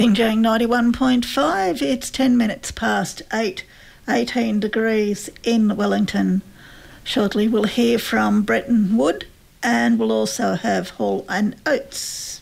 Binjang 91.5. It's 10 minutes past 8, 18 degrees in Wellington. Shortly we'll hear from Bretton Wood and we'll also have Hall and Oates.